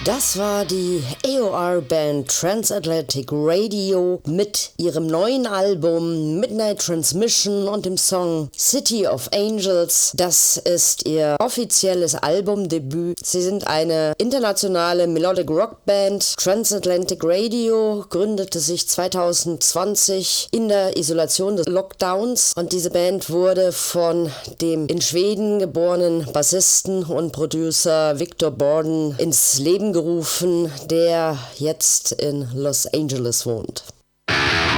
Das war die AOR-Band Transatlantic Radio mit ihrem neuen Album Midnight Transmission und dem Song City of Angels. Das ist ihr offizielles Albumdebüt. Sie sind eine internationale Melodic Rock Band. Transatlantic Radio gründete sich 2020 in der Isolation des Lockdowns und diese Band wurde von dem in Schweden geborenen Bassisten und Producer Victor Borden ins Leben gerufen, der jetzt in Los Angeles wohnt.